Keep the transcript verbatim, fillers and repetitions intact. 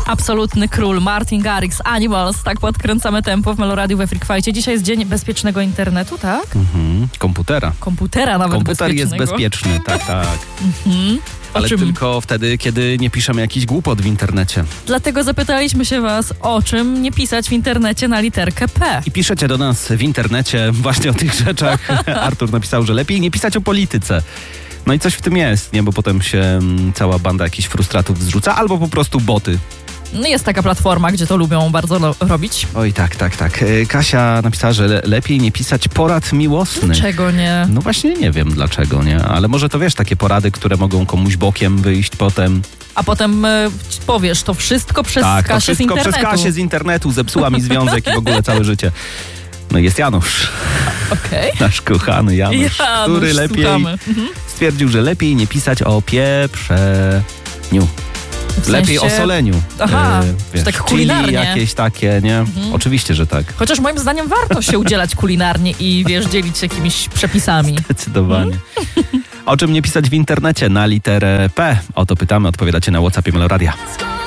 Absolutny król Martin Garrix, Animals. Tak podkręcamy tempo w Meloradiu we Freak Fight'cie. Dzisiaj jest dzień bezpiecznego internetu, tak? Mhm. Komputera. Komputera nawet Komputer bezpiecznego. jest bezpieczny, tak, tak. Mhm. Ale czym? tylko wtedy, kiedy nie piszemy jakiś głupot w internecie. Dlatego zapytaliśmy się was, o czym nie pisać w internecie na literkę P. I piszecie do nas w internecie właśnie o tych rzeczach. Artur napisał, że lepiej nie pisać o polityce. No i coś w tym jest, nie? Bo potem się mm, cała banda jakichś frustratów zrzuca, albo po prostu boty. No jest taka platforma, gdzie to lubią bardzo lo- robić. Oj, tak, tak, tak. E, Kasia napisała, że le- lepiej nie pisać porad miłosnych. Czego nie? No właśnie nie wiem dlaczego, nie? Ale może to wiesz, takie porady, które mogą komuś bokiem wyjść potem. A potem y, powiesz, to wszystko przez Tak, to Kasię z wszystko internetu. przez Kasię z internetu zepsuła mi związek i w ogóle całe życie. No i jest Janusz, Okej. nasz kochany Janusz, Janusz, który lepiej słuchamy. Mhm. stwierdził, że lepiej nie pisać o pieprzeniu. W Lepiej sensie- o soleniu. Aha, E, że tak chili kulinarnie. jakieś takie, nie? Mhm. Oczywiście, że tak. Chociaż moim zdaniem warto się udzielać kulinarnie i wiesz, dzielić się jakimiś przepisami. Zdecydowanie. O czym nie pisać w internecie na literę P? O to pytamy, odpowiadacie na WhatsAppie Meloradia.